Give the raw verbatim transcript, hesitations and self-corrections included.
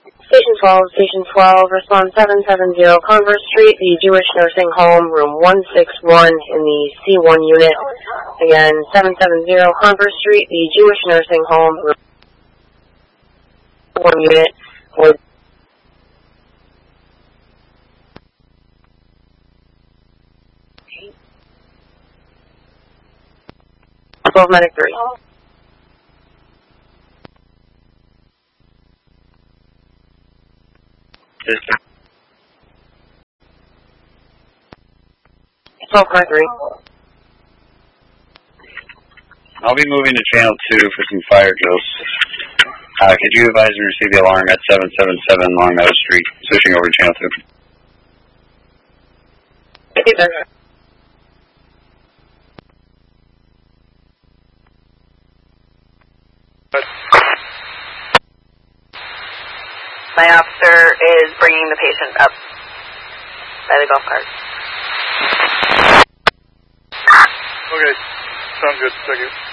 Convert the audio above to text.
Station twelve, Station twelve, response seven seven zero Converse Street, the Jewish Nursing Home, room one six one in the C one unit. Again, seven seven zero Converse Street, the Jewish Nursing Home, room one unit. With twelve medic three. twelve by three. I'll be moving to channel two for some fire drills. Uh, could you advise and receive the alarm at seven seven seven Long Meadow Street, switching over to channel two? Okay, sir. My officer is bringing the patient up by the golf cart. Okay, sounds good. Thank you.